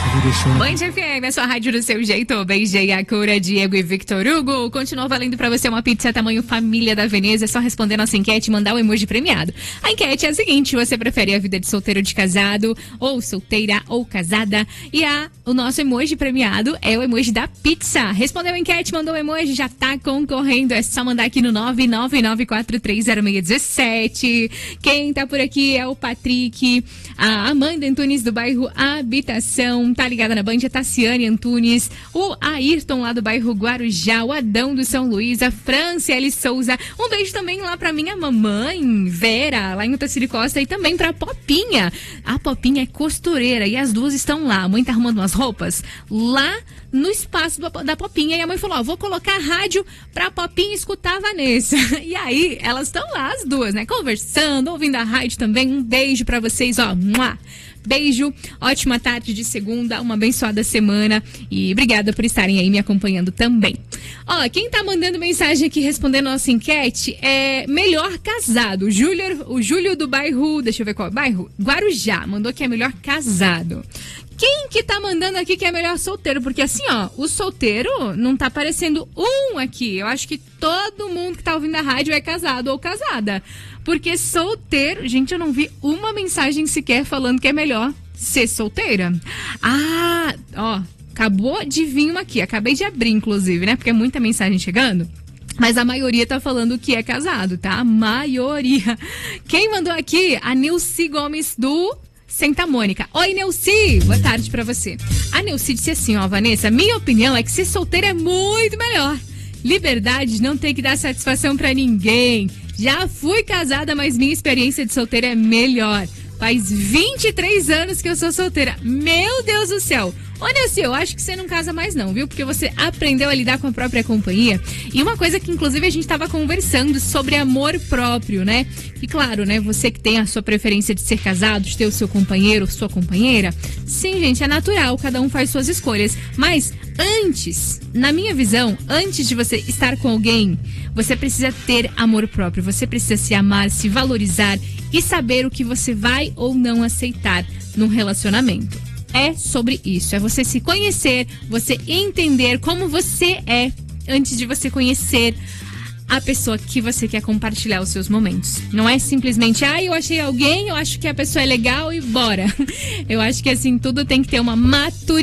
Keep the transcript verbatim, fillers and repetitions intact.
Band F M, a sua rádio do seu jeito. Beijei a cura, Diego e Victor Hugo. Continua valendo pra você uma pizza tamanho família da Veneza. É só responder nossa enquete e mandar o emoji premiado. A enquete é a seguinte: você prefere a vida de solteiro ou de casado? Ou solteira ou casada? E a, o nosso emoji premiado é o emoji da pizza. Respondeu a enquete, mandou o emoji, já tá concorrendo. É só mandar aqui no nove nove nove quatro três zero seis um sete. Quem tá por aqui é o Patrick, a Amanda Antunes do bairro Habitação. Tá ligada na Band, a Tassiane Antunes, o Ayrton lá do bairro Guarujá, o Adão do São Luís, a Franciele Souza. Um beijo também lá pra minha mamãe, Vera, lá em Utaciri Costa, e também pra Popinha. A Popinha é costureira e as duas estão lá. A mãe tá arrumando umas roupas lá no espaço do, da Popinha, e a mãe falou, ó, vou colocar a rádio pra Popinha escutar a Vanessa. E aí, elas estão lá, as duas, né, conversando, ouvindo a rádio também. Um beijo pra vocês, ó. Mua! Beijo, ótima tarde de segunda, uma abençoada semana e obrigada por estarem aí me acompanhando também. Ó, quem tá mandando mensagem aqui respondendo a nossa enquete é melhor casado. O Júlio, o Júlio do bairro, deixa eu ver qual é o bairro, Guarujá, mandou que é melhor casado. Quem que tá mandando aqui que é melhor solteiro? Porque assim, ó, o solteiro não tá aparecendo um aqui. Eu acho que todo mundo que tá ouvindo a rádio é casado ou casada. Porque solteiro, gente, eu não vi uma mensagem sequer falando que é melhor ser solteira. Ah, ó, acabou de vir uma aqui. Acabei de abrir, inclusive, né? Porque é muita mensagem chegando. Mas a maioria tá falando que é casado, tá? A maioria. Quem mandou aqui? A Nilce Gomes do Santa Mônica. Oi, Neuci! Boa tarde pra você. A Neuci disse assim, ó, Vanessa, minha opinião é que ser solteira é muito melhor. Liberdade não tem que dar satisfação pra ninguém. Já fui casada, mas minha experiência de solteira é melhor. Faz vinte e três anos que eu sou solteira. Meu Deus do céu! Ô, Neuci, eu acho que você não casa mais não, viu? Porque você aprendeu a lidar com a própria companhia. E uma coisa que, inclusive, a gente estava conversando sobre amor próprio, né? E claro, né? Você que tem a sua preferência de ser casado, de ter o seu companheiro, sua companheira. Sim, gente, é natural, cada um faz suas escolhas. Mas antes, na minha visão, antes de você estar com alguém, você precisa ter amor próprio. Você precisa se amar, se valorizar e saber o que você vai ou não aceitar num relacionamento. É sobre isso, é você se conhecer, você entender como você é antes de você conhecer a pessoa que você quer compartilhar os seus momentos. Não é simplesmente, ah, eu achei alguém, eu acho que a pessoa é legal e bora. Eu acho que assim, tudo tem que ter uma maturidade.